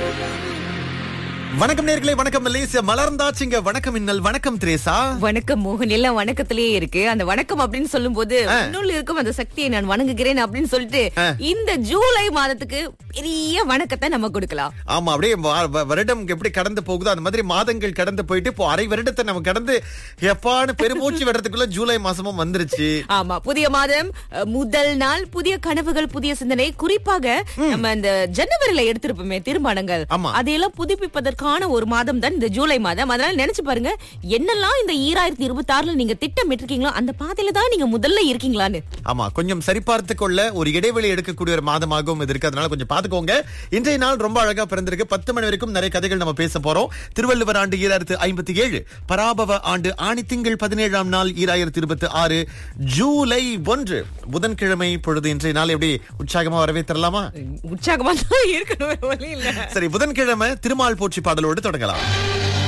வணக்கம் நேர்களே, வணக்கம் மலேசியா மலர்ந்தாச்சுங்க. வணக்கம் இன்னல், வணக்கம் திரேசா. வணக்கம் மோகன். எல்லாம் வணக்கத்திலேயே இருக்கு. அந்த வணக்கம் அப்படின்னு சொல்லும் போது உன்னுள் இருக்கும் அந்த சக்தியை நான் வணங்குகிறேன் அப்படின்னு சொல்லிட்டு இந்த ஜூலை மாதத்துக்கு பெரிய வணக்கத்தை நம்ம கொடுக்கலாம். ஆமா, அப்படியே வருடம் எப்படி கடந்து போகுதோ அந்த மாதிரி மாதங்கள் கடந்து போயிட்டு இப்போ அரை வருடத்தை நம்ம கடந்து எப்பான்னு பெருமூச்சு விடுறதுக்குள்ள ஜூலை மாசமும் வந்துருச்சு. ஆமா, புதிய மாதம், முதல் நாள், புதிய கனவுகள், புதிய சிந்தனை. குறிப்பாக நம்ம இந்த ஜனவரியில எடுத்திருப்போமே தீர்மானங்கள், அதையெல்லாம் புதுப்பிப்பதற்கான ஒரு மாதம் தான் இந்த ஜூலை மாதம். அதனால நினைச்சு பாருங்க, என்னெல்லாம் இந்த 2026 நீங்க திட்டமிட்டிருக்கீங்களோ அந்த பாதையில தான் நீங்க முதல்ல இருக்கீங்களான்னு. ஆமா, கொஞ்சம் சரிபார்த்து கொள்ள ஒரு இடைவெளி எடுக்கக்கூடிய ஒரு மாதமாகவும் இது இருக்கு. அதனால கொஞ்சம் பாத்துக்கோங்க. இன்றைய நாள் ரொம்ப அழகா பிறந்திருக்கு. 10 மணி வரைக்கும் நிறைய கதைகள் நம்ம பேச போறோம். திருவள்ளுவர் ஆண்டு 2057, பராபவ ஆண்டு ஆணி திங்கள் 17ஆம் நாள் 2026, ஜூலை 1 புதன்கிழமை பொழுது. இன்றைய நாள் எப்படி உற்சாகமா வரவேற்றலாமா? உற்சாகமா தான் இருக்கணும், வழி இல்ல. சரி, புதன்கிழமை திருமால் போற்றி பாடலோடு தொடங்கலாம்.